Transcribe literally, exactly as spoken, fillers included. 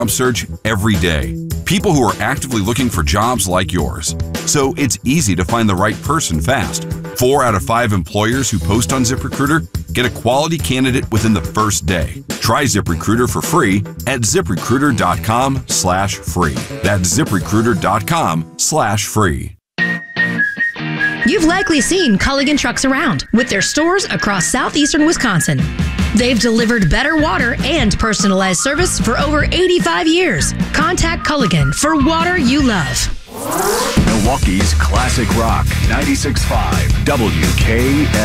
job search every day. People who are actively looking for jobs like yours. So it's easy to find the right person fast. Four out of five employers who post on ZipRecruiter get a quality candidate within the first day. Try ZipRecruiter for free at ZipRecruiter.com slash free. That's ZipRecruiter.com slash free. You've likely seen Culligan trucks around with their stores across southeastern Wisconsin. They've delivered better water and personalized service for over eighty-five years. Contact Culligan for water you love. Milwaukee's Classic Rock ninety-six point five W K